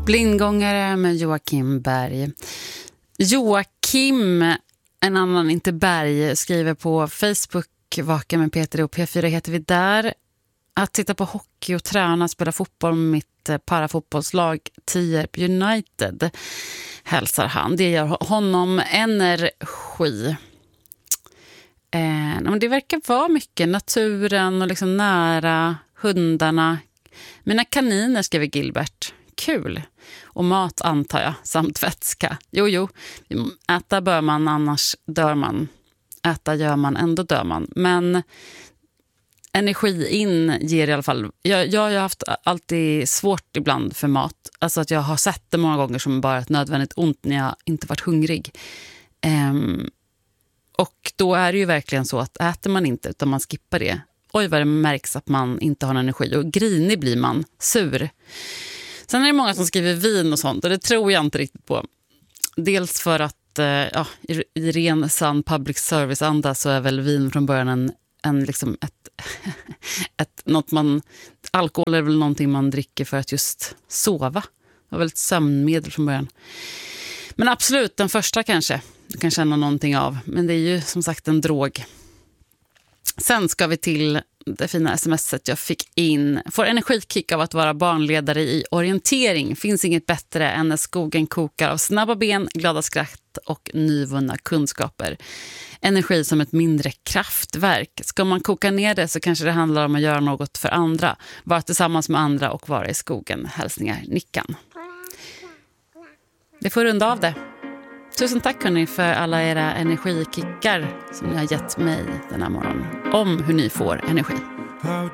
Blindgångare med Joakim Berg. Joakim, en annan inte Berg, skriver på Facebook, Vaka med Peter och P4 heter vi där. Att titta på hockey och träna, spela fotboll med mitt parafotbollslag Tierp United, hälsar han. Det gör honom energi. Men det verkar vara mycket naturen och liksom nära hundarna. Mina kaniner, skriver Gilbert. Kul. Och mat antar jag, samt vätska. Jo, äta bör man, annars dör man. Äta gör man, ändå dör man. Men energi in ger i alla fall. Jag har haft alltid svårt ibland för mat. Alltså att jag har sett det många gånger som bara ett nödvändigt ont när jag inte varit hungrig. Och då är det ju verkligen så att äter man inte utan man skippar det. Oj vad det märks att man inte har energi. Och grinig blir man, sur. Sen är det många som skriver vin och sånt. Och det tror jag inte riktigt på. Dels för att i ren sann public service-anda så är väl vin från början liksom något man... Alkohol är väl någonting man dricker för att just sova. Det var väl ett sömnmedel från början. Men absolut, den första kanske. Du kan känna någonting av. Men det är ju som sagt en drog. Sen ska vi till det fina smset jag fick in. Får energikick av att vara barnledare i orientering. Finns inget bättre än när skogen kokar av snabba ben, glada skratt och nyvunna kunskaper. Energi som ett mindre kraftverk. Ska man koka ner det så kanske det handlar om att göra något för andra. Vara tillsammans med andra och vara i skogen. Hälsningar, Nickan. Det får runda av det. Tusen tack hörni för alla era energikickar som ni har gett mig den här morgonen om hur ni får energi. How